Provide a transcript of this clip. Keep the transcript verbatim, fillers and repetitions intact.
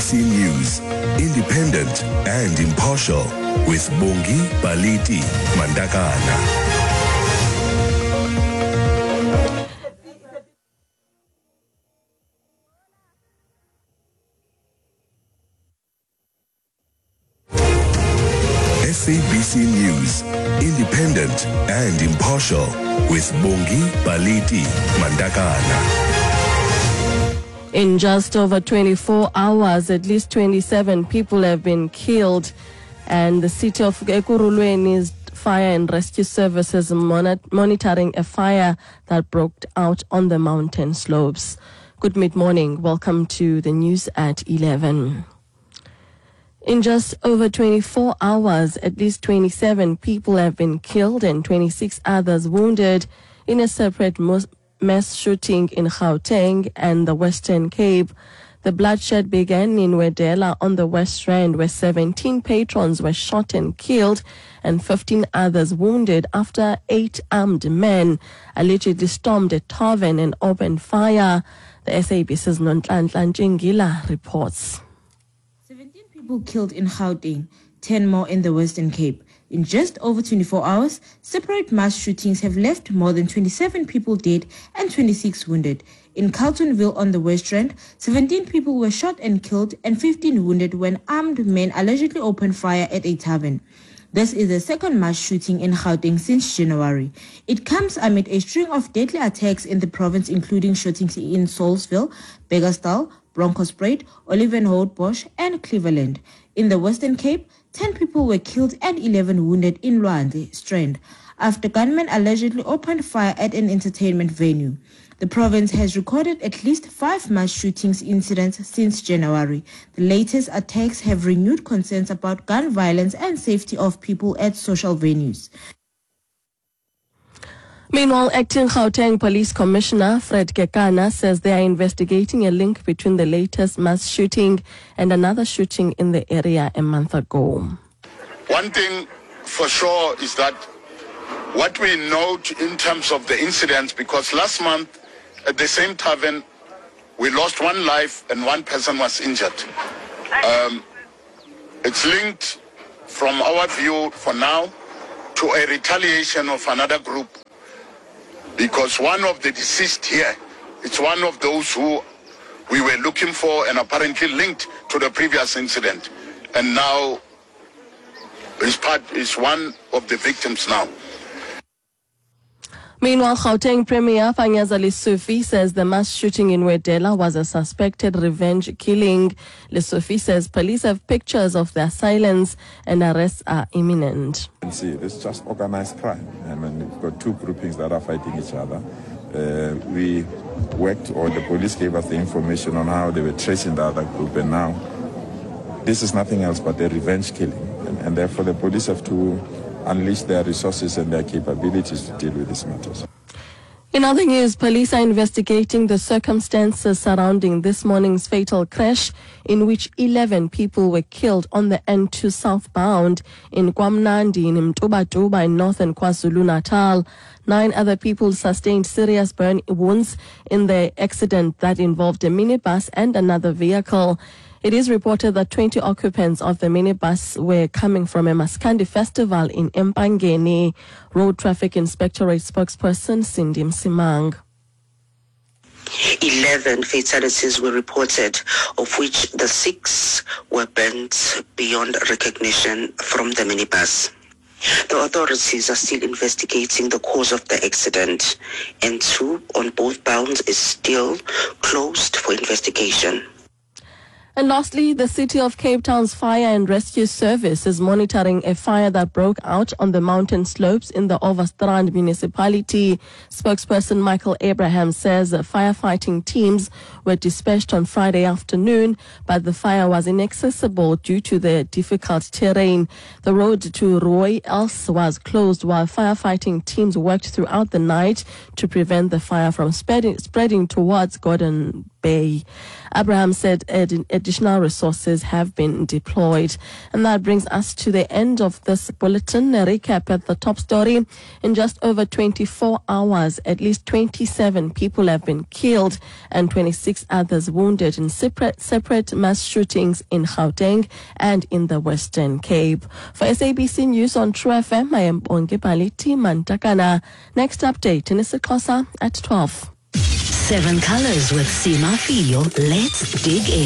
C News, independent and impartial, with Bongi Baliti Mandakana. S A B C News, independent and impartial, with Bongi Baliti Mandakana. In just over twenty-four hours, at least twenty-seven people have been killed, and the city of Ekurhuleni's Fire and Rescue Services mon- monitoring a fire that broke out on the mountain slopes. Good mid-morning. Welcome to the news at eleven. In just over twenty-four hours, at least twenty-seven people have been killed and twenty-six others wounded in a separate mus- mass shooting in Gauteng and the Western Cape. The bloodshed began in Wedela on the West Rand, where seventeen patrons were shot and killed and fifteen others wounded after eight armed men allegedly stormed a tavern and opened fire. The S A B C's Nonhlanhla Njengila reports. seventeen people killed in Gauteng, ten more in the Western Cape. In just over twenty-four hours, separate mass shootings have left more than twenty-seven people dead and twenty-six wounded. In Carltonville on the West Rand, seventeen people were shot and killed and fifteen wounded when armed men allegedly opened fire at a tavern. This is the second mass shooting in Gauteng since January. It comes amid a string of deadly attacks in the province, including shootings in Saulsville, Beggersdal, Bronkhorstspruit, Olivenhout, and Cleveland. In the Western Cape, ten people were killed and eleven wounded in Lwandle Strand after gunmen allegedly opened fire at an entertainment venue. The province has recorded at least five mass shootings incidents since January. The latest attacks have renewed concerns about gun violence and safety of people at social venues. Meanwhile, acting Gauteng Police Commissioner Fred Kekana says they are investigating a link between the latest mass shooting and another shooting in the area a month ago. One thing for sure is that what we note in terms of the incidents, because last month at the same tavern, we lost one life and one person was injured. Um, it's linked from our view for now to a retaliation of another group, because one of the deceased here, it's one of those who we were looking for and apparently linked to the previous incident. And now is part is one of the victims now. Meanwhile, Gauteng Premier Panyaza Lesufi says the mass shooting in Wedela was a suspected revenge killing. Lesufi says police have pictures of the assailants and arrests are imminent. See, this is just organized crime. I mean, we've got two groupings that are fighting each other. Uh, we worked, or the police gave us the information on how they were tracing the other group, and now this is nothing else but a revenge killing. And, and therefore the police have to unleash their resources and their capabilities to deal with these matters. In other news, police are investigating the circumstances surrounding this morning's fatal crash in which eleven people were killed on the N two southbound in KwaMnandi in Mtubatuba in northern KwaZulu-Natal. Nine other people sustained serious burn wounds in the accident that involved a minibus and another vehicle. It is reported that twenty occupants of the minibus were coming from a Maskandi festival in Empangeni. Road Traffic Inspectorate spokesperson Cindy Msimang. eleven fatalities were reported, of which the six were burnt beyond recognition from the minibus. The authorities are still investigating the cause of the accident, and two on both bounds is still closed for investigation. And lastly, the City of Cape Town's Fire and Rescue Service is monitoring a fire that broke out on the mountain slopes in the Overstrand municipality. Spokesperson Michael Abraham says firefighting teams were dispatched on Friday afternoon, but the fire was inaccessible due to the difficult terrain. The road to Roy Els was closed while firefighting teams worked throughout the night to prevent the fire from spreading, spreading towards Gordon Bay. Abraham said ad- additional resources have been deployed. And that brings us to the end of this bulletin. A recap at the top story. In just over twenty-four hours, at least twenty-seven people have been killed and twenty-six others wounded in separate, separate mass shootings in Gauteng and in the Western Cape. For S A B C News on True F M, I am Bongi Baliti Mantakana. Next update in isiXhosa at twelve. Seven Colors with Sima Fio. Let's dig in.